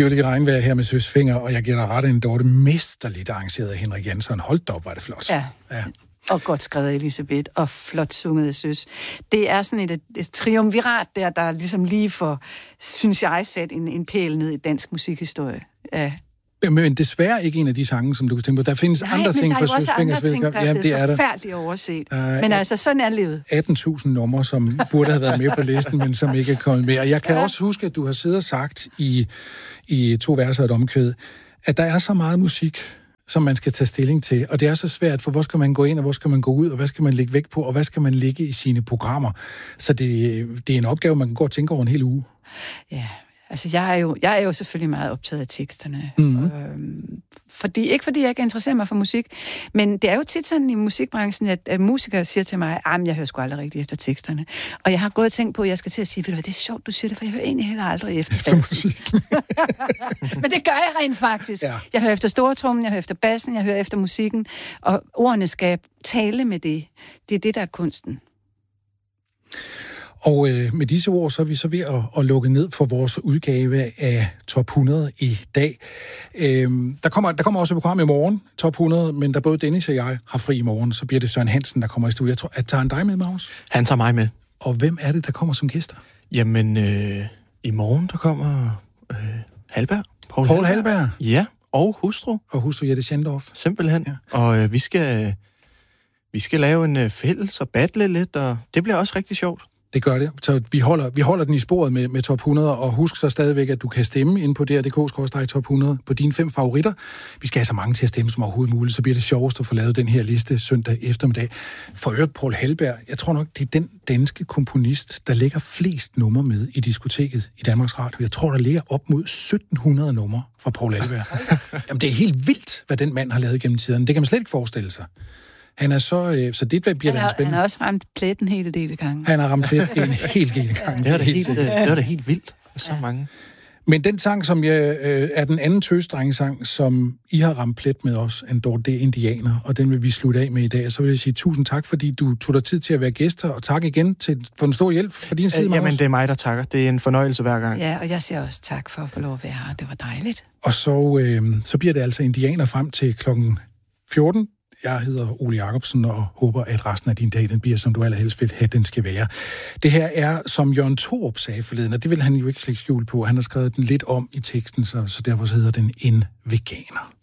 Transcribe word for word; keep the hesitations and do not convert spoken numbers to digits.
Tivoli Regnvejr her med Søs Fenger, og jeg giver dig ret, en Dorte mesterligt arrangeret af Henrik Jensen. Hold op, var det flot. Ja. Ja. Og godt skrevet, Elisabeth, og flot sunget, jeg synes. Det er sådan et, et triumvirat der, der ligesom lige får, synes jeg, sat en, en pæl ned i dansk musikhistorie. Ja. Men desværre ikke en af de sange, som du kan tænke på. Der findes Nej, andre ting for Søs Fingers vedkommende. Ja, det er forfærdeligt overset. Uh, men altså, sådan er livet. atten tusind numre, som burde have været med på listen, men som ikke er kommet med. Og jeg kan ja. også huske, at du har siddet og sagt i, i to verser og et omkvæd, at der er så meget musik, som man skal tage stilling til. Og det er så svært, for hvor skal man gå ind, og hvor skal man gå ud, og hvad skal man lægge vægt på, og hvad skal man lægge i sine programmer. Så det, det er en opgave, man kan gå og tænke over en hel uge. Ja, altså jeg er jo, jeg er jo selvfølgelig meget optaget af teksterne. Mm-hmm. Øhm, fordi, ikke fordi jeg ikke interesserer mig for musik, men det er jo tit sådan i musikbranchen, at, at musikere siger til mig, at jeg hører sgu aldrig rigtig efter teksterne. Og jeg har gået og tænkt på, at jeg skal til at sige, ved du hvad, det er sjovt, du siger det, for jeg hører egentlig heller aldrig efter, efter musik. Men det gør jeg rent faktisk. Ja. Jeg hører efter stortrummen, jeg hører efter bassen, jeg hører efter musikken, og ordene skal tale med det. Det er det, der er kunsten. Og øh, med disse ord, så er vi så ved at, at lukke ned for vores udgave af Top hundrede i dag. Øhm, der, kommer, der kommer også et program i morgen, Top hundrede, men da både Dennis og jeg har fri i morgen, så bliver det Søren Hansen, der kommer i studiet. Jeg tror, at tager han dig med, Magnus? Han tager mig med. Og hvem er det, der kommer som gæster? Jamen, øh, i morgen, der kommer øh, Halberg. Poul, Poul Halberg? Halberg. Ja, og hustru. Og hustru Jette Schandorf. Simpelthen. Ja. Og øh, vi skal... Vi skal lave en øh, fælles og battle lidt, og det bliver også rigtig sjovt. Det gør det. Så vi holder, vi holder den i sporet med, med top hundrede, og husk så stadigvæk, at du kan stemme ind på D R punktum d k top hundrede på dine fem favoritter. Vi skal have så mange til at stemme som overhovedet muligt, så bliver det sjovest at få lavet den her liste søndag eftermiddag. For øvrigt, Poul Halberg, jeg tror nok, det er den danske komponist, der lægger flest numre med i diskoteket i Danmarks Radio. Jeg tror, der ligger op mod sytten hundrede numre fra Poul Halberg. Jamen, det er helt vildt, hvad den mand har lavet gennem tiden. Det kan man slet ikke forestille sig. Han er så, øh, så det bliver han, har, spændende. han har også ramt pletten en hel del gange. Han har ramt pletten en hel del gange. Det var da helt, det var da helt vildt. Så mange. Men den sang, som jeg, øh, er den anden tøsdrengesang, som I har ramt plet med os, Andor, det er Indianer, og den vil vi slutte af med i dag. Så vil jeg sige tusind tak, fordi du tog dig tid til at være gæster, og tak igen til, for en stor hjælp fra din side, Magnus. Jamen, det er mig, der takker. Det er en fornøjelse hver gang. Ja, og jeg siger også tak for at få lov at være her. Det var dejligt. Og så, øh, så bliver det altså Indianer frem til klokken fjorten. Jeg hedder Ole Jacobsen og håber, at resten af din dag, den bliver, som du allerhelst vil have, den skal være. Det her er, som Jørgen Thorup sagde forleden, og det vil han jo ikke slække skjul på. Han har skrevet den lidt om i teksten, så, så derfor hedder den En Veganer.